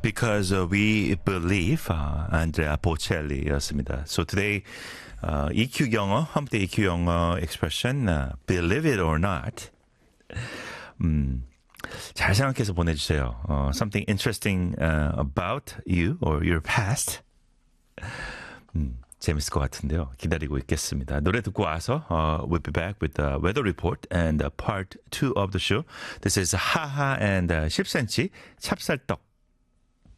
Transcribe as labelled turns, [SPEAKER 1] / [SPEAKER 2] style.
[SPEAKER 1] because we believe Andrea Bocelli였습니다. So today EQ 영어, 험때 EQ 영어 expression believe it or not. 잘 생각해서 보내주세요. Something interesting about you or your past. 재밌을 것 같은데요. 기다리고 있겠습니다. 노래 듣고 와서 we'll be back with the weather report and part 2 of the show. This is 하하 and 10cm 찹쌀떡.